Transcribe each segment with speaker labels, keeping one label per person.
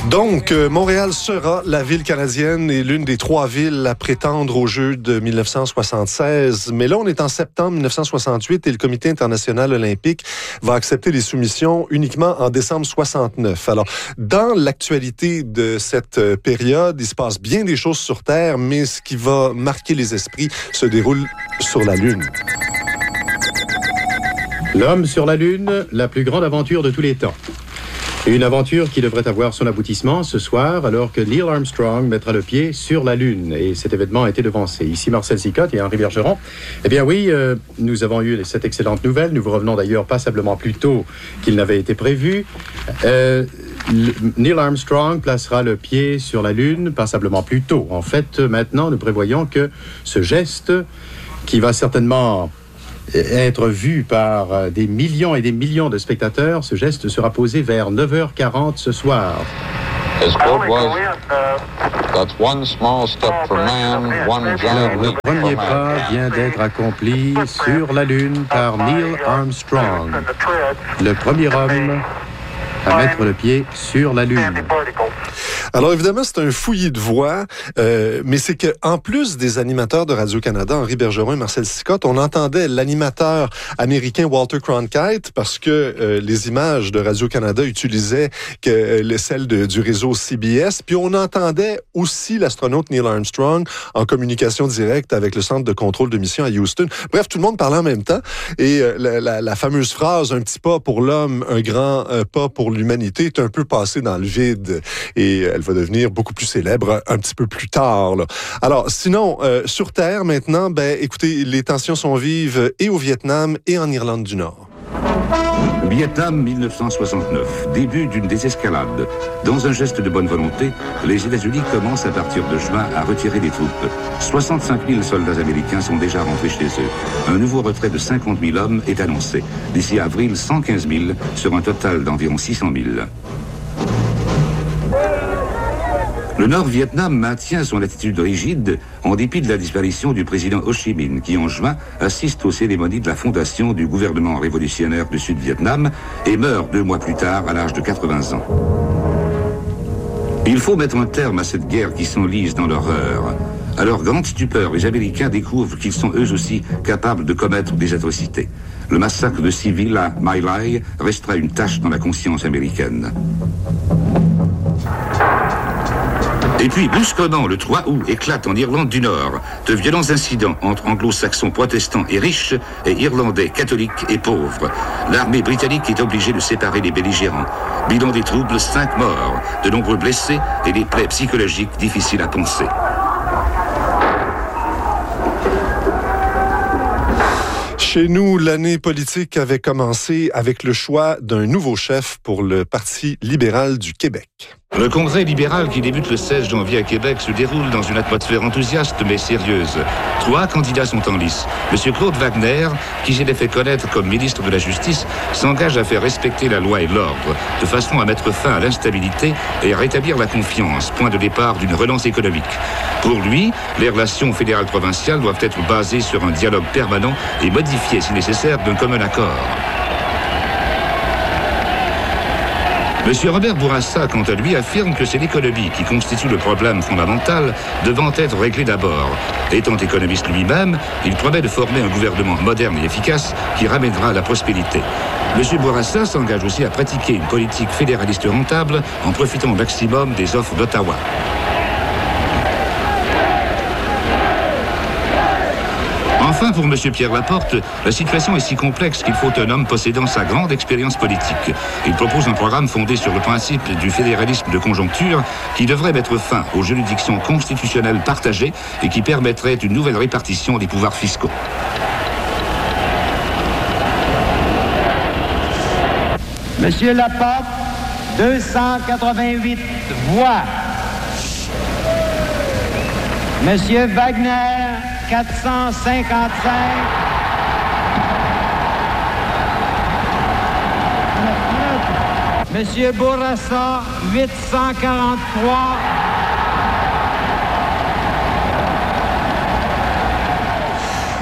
Speaker 1: Donc, Montréal sera la ville canadienne et l'une des 3 villes à prétendre aux Jeux de 1976. Mais là, on est en septembre 1968 et le Comité international olympique va accepter les soumissions uniquement en décembre 69. Alors, dans l'actualité de cette période, il se passe bien des choses sur Terre, mais ce qui va marquer les esprits se déroule sur la Lune.
Speaker 2: L'homme sur la Lune, la plus grande aventure de tous les temps. Une aventure qui devrait avoir son aboutissement ce soir, alors que Neil Armstrong mettra le pied sur la Lune. Et cet événement a été devancé. Ici Marcel Sicotte et Henri Bergeron. Eh bien oui, nous avons eu cette excellente nouvelle. Nous vous revenons d'ailleurs passablement plus tôt qu'il n'avait été prévu. Neil Armstrong placera le pied sur la Lune passablement plus tôt. En fait, maintenant, nous prévoyons que ce geste, qui va certainement être vu par des millions et des millions de spectateurs, ce geste sera posé vers 9h40 ce soir. Le premier pas vient d'être accompli sur la Lune par Neil Armstrong, le premier homme à mettre le pied sur la Lune.
Speaker 1: Alors évidemment, c'est un fouillis de voix, mais c'est que en plus des animateurs de Radio-Canada, Henri Bergeron et Marcel Sicotte, on entendait l'animateur américain Walter Cronkite parce que les images de Radio-Canada utilisaient celles du réseau CBS, puis on entendait aussi l'astronaute Neil Armstrong en communication directe avec le centre de contrôle de mission à Houston. Bref, tout le monde parlait en même temps et la fameuse phrase « un petit pas pour l'homme, un grand pas pour l'humanité » est un peu passée dans le vide et elle va devenir beaucoup plus célèbre un petit peu plus tard, là. Alors, sinon, sur Terre, maintenant, écoutez, les tensions sont vives et au Vietnam et en Irlande du Nord.
Speaker 3: Vietnam 1969, début d'une désescalade. Dans un geste de bonne volonté, les États-Unis commencent à partir de juin à retirer des troupes. 65 000 soldats américains sont déjà rentrés chez eux. Un nouveau retrait de 50 000 hommes est annoncé. D'ici avril, 115 000 sur un total d'environ 600 000. Le Nord-Vietnam maintient son attitude rigide en dépit de la disparition du président Ho Chi Minh qui, en juin, assiste aux cérémonies de la fondation du gouvernement révolutionnaire du Sud-Vietnam et meurt 2 mois plus tard à l'âge de 80 ans. Il faut mettre un terme à cette guerre qui s'enlise dans l'horreur. À leur grande stupeur, les Américains découvrent qu'ils sont eux aussi capables de commettre des atrocités. Le massacre de civils à My Lai restera une tache dans la conscience américaine. Et puis, brusquement, le 3 août, éclate en Irlande du Nord de violents incidents entre anglo-saxons protestants et riches et irlandais catholiques et pauvres. L'armée britannique est obligée de séparer les belligérants. Bilan des troubles, 5 morts, de nombreux blessés et des plaies psychologiques difficiles à panser.
Speaker 1: Chez nous, l'année politique avait commencé avec le choix d'un nouveau chef pour le Parti libéral du Québec.
Speaker 3: Le congrès libéral qui débute le 16 janvier à Québec se déroule dans une atmosphère enthousiaste mais sérieuse. 3 candidats sont en lice. Monsieur Claude Wagner, qui s'était fait connaître comme ministre de la Justice, s'engage à faire respecter la loi et l'ordre, de façon à mettre fin à l'instabilité et à rétablir la confiance, point de départ d'une relance économique. Pour lui, les relations fédérales-provinciales doivent être basées sur un dialogue permanent et modifiées, si nécessaire, d'un commun accord. M. Robert Bourassa, quant à lui, affirme que c'est l'économie qui constitue le problème fondamental devant être réglé d'abord. Étant économiste lui-même, il promet de former un gouvernement moderne et efficace qui ramènera la prospérité. M. Bourassa s'engage aussi à pratiquer une politique fédéraliste rentable en profitant au maximum des offres d'Ottawa. Enfin, pour M. Pierre Laporte, la situation est si complexe qu'il faut un homme possédant sa grande expérience politique. Il propose un programme fondé sur le principe du fédéralisme de conjoncture qui devrait mettre fin aux juridictions constitutionnelles partagées et qui permettrait une nouvelle répartition des pouvoirs fiscaux.
Speaker 4: Monsieur Laporte, 288 voix. Monsieur Wagner, 455. Monsieur Bourassa, 843.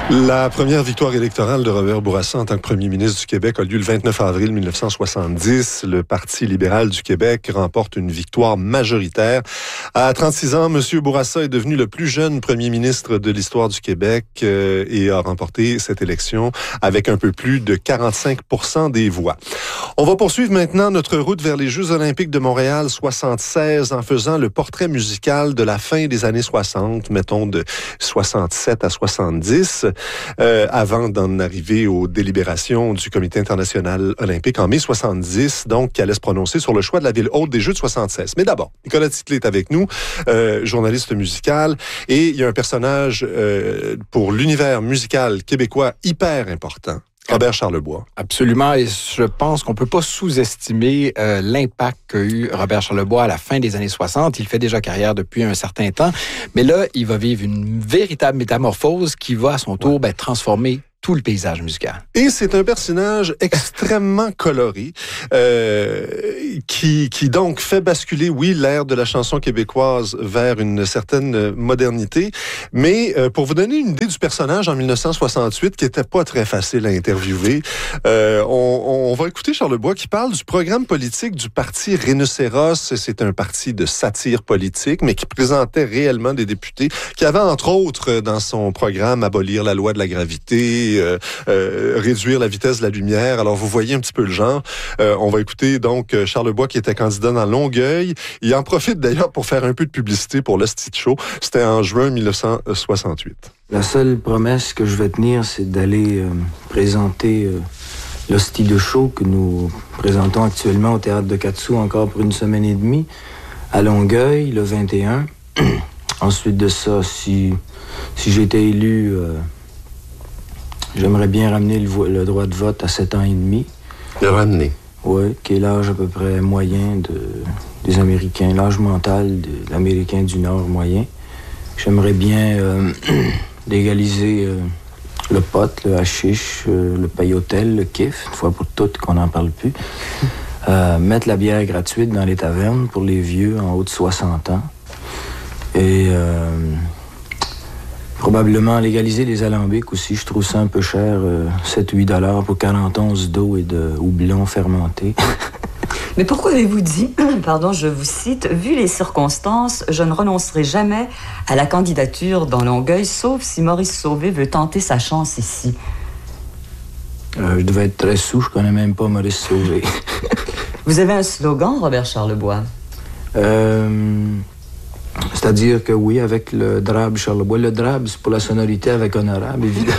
Speaker 1: La première victoire électorale de Robert Bourassa en tant que premier ministre du Québec a lieu le 29 avril 1970. Le Parti libéral du Québec remporte une victoire majoritaire. À 36 ans, M. Bourassa est devenu le plus jeune premier ministre de l'histoire du Québec et a remporté cette élection avec un peu plus de 45% des voix. On va poursuivre maintenant notre route vers les Jeux olympiques de Montréal 76 en faisant le portrait musical de la fin des années 60, mettons de 67 à 70. Avant d'en arriver aux délibérations du Comité international olympique en mai 70, donc qui allait se prononcer sur le choix de la ville haute des Jeux de 76. Mais d'abord, Nicolas Titley est avec nous, journaliste musical, et il y a un personnage pour l'univers musical québécois hyper important. Robert Charlebois.
Speaker 5: Absolument, et je pense qu'on ne peut pas sous-estimer l'impact qu'a eu Robert Charlebois à la fin des années 60. Il fait déjà carrière depuis un certain temps, mais là, il va vivre une véritable métamorphose qui va à son tour transformer tout le paysage musical.
Speaker 1: Et c'est un personnage extrêmement coloré qui donc fait basculer, oui, l'ère de la chanson québécoise vers une certaine modernité. Mais pour vous donner une idée du personnage en 1968, qui était pas très facile à interviewer, on va écouter Charlebois qui parle du programme politique du parti Rhinocéros. C'est un parti de satire politique, mais qui présentait réellement des députés qui avaient, entre autres, dans son programme, abolir la loi de la gravité, réduire la vitesse de la lumière. Alors, vous voyez un petit peu le genre. On va écouter donc Charlebois qui était candidat dans Longueuil. Il en profite d'ailleurs pour faire un peu de publicité pour l'Hostie de Show. C'était en juin 1968.
Speaker 6: La seule promesse que je vais tenir, c'est d'aller présenter l'Hostie de Show que nous présentons actuellement au Théâtre de Quat'Sous encore pour une semaine et demie à Longueuil, le 21. Ensuite de ça, si j'ai été élu... j'aimerais bien ramener le droit de vote à 7 ans et demi.
Speaker 1: Le ramener?
Speaker 6: Oui, qui est l'âge à peu près moyen des Américains, l'âge mental de l'Américain du Nord moyen. J'aimerais bien légaliser le pot, le hashish, le peyotel, le kiff, une fois pour toutes qu'on n'en parle plus. Mettre la bière gratuite dans les tavernes pour les vieux en haut de 60 ans. Et... probablement légaliser les alambics aussi. Je trouve ça un peu cher, 7-8 $ pour 40 onces d'eau et de houblon fermenté.
Speaker 7: Mais pourquoi avez-vous dit, pardon, je vous cite, « Vu les circonstances, je ne renoncerai jamais à la candidature dans Longueuil, sauf si Maurice Sauvé veut tenter sa chance ici. »
Speaker 6: Je devais être très sous, je connais même pas Maurice Sauvé.
Speaker 7: Vous avez un slogan, Robert Charlebois?
Speaker 6: C'est-à-dire que oui, avec le drabe Charlebois. Le drabe, c'est pour la sonorité avec honorable, évidemment.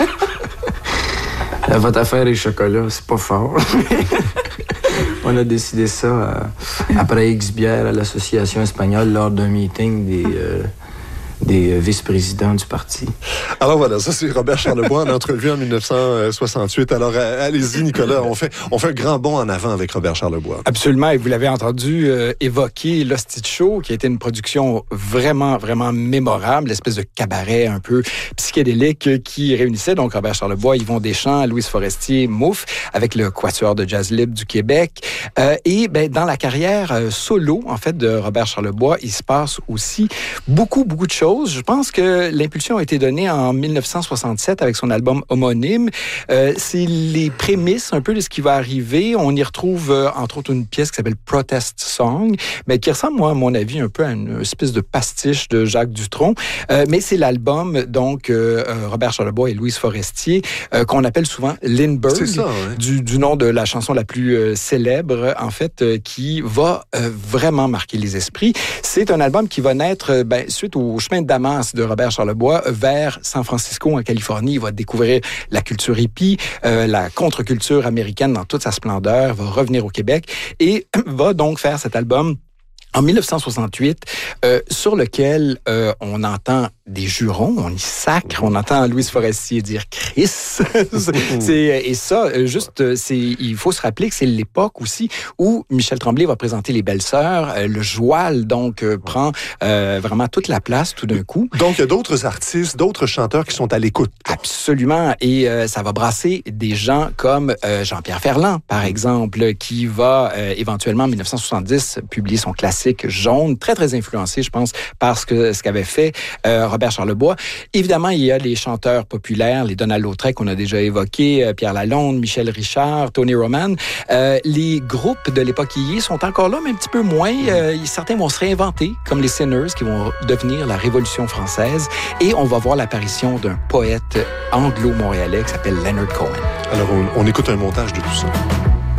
Speaker 6: Votre affaire et chocolat, c'est pas fort. On a décidé ça après X bière à l'Association espagnole lors d'un meeting des vice-présidents du parti.
Speaker 1: Alors voilà, ça c'est Robert Charlebois en entrevue en 1968. Alors allez-y Nicolas, on fait un grand bond en avant avec Robert Charlebois.
Speaker 5: Absolument, et vous l'avez entendu évoquer l'Hostie de Show, qui a été une production vraiment, vraiment mémorable, l'espèce de cabaret un peu psychédélique qui réunissait donc Robert Charlebois, Yvon Deschamps, Louise Forestier, Mouf, avec le Quatuor de jazz libre du Québec. Et dans la carrière solo, en fait, de Robert Charlebois, il se passe aussi beaucoup de choses. Je pense que l'impulsion a été donnée en 1967 avec son album homonyme. C'est les prémices un peu de ce qui va arriver. On y retrouve entre autres une pièce qui s'appelle Protest Song, mais qui ressemble, moi, à mon avis, un peu à une espèce de pastiche de Jacques Dutronc. Mais c'est l'album, donc, Robert Charlebois et Louise Forestier, qu'on appelle souvent Lindbergh.
Speaker 1: C'est ça, ouais.
Speaker 5: Du nom de la chanson la plus célèbre, en fait, qui va vraiment marquer les esprits. C'est un album qui va naître suite au chemin de Damas de Robert Charlebois vers San Francisco, en Californie. Il va découvrir la culture hippie, la contre-culture américaine dans toute sa splendeur, va revenir au Québec et va donc faire cet album en 1968, sur lequel on entend des jurons, on y sacre, on entend Louise Forestier dire « Chris ». Et ça, il faut se rappeler que c'est l'époque aussi où Michel Tremblay va présenter Les Belles-Sœurs. Le joual, donc, prend vraiment toute la place tout d'un coup.
Speaker 1: Donc, il y a d'autres artistes, d'autres chanteurs qui sont à l'écoute.
Speaker 5: Absolument. Et ça va brasser des gens comme Jean-Pierre Ferland, par exemple, qui va éventuellement, en 1970, publier son classique classique jaune, très, très influencé, je pense, par ce qu'avait fait Robert Charlebois. Évidemment, il y a les chanteurs populaires, les Donald Lautrec qu'on a déjà évoqués, Pierre Lalonde, Michel Richard, Tony Roman. Les groupes de l'époque Yé sont encore là, mais un petit peu moins. Certains vont se réinventer, comme les Sinners, qui vont devenir la Révolution française. Et on va voir l'apparition d'un poète anglo-montréalais qui s'appelle Leonard Cohen.
Speaker 1: Alors, on écoute un montage de tout ça.